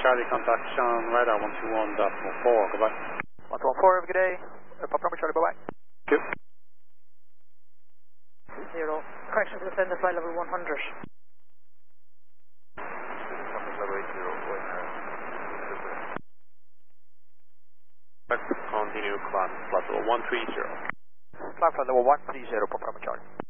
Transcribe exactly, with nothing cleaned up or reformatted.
Charlie, contact Sean Radar one two one dot four, goodbye. one two one four, have a good day. Uh, Papa Romeo Charlie, bye-bye. Thank you. Zero. Correction to descend to flight level one hundred. Continue climb flight level one three zero. Climb flight level one three zero, Papa Romeo Charlie.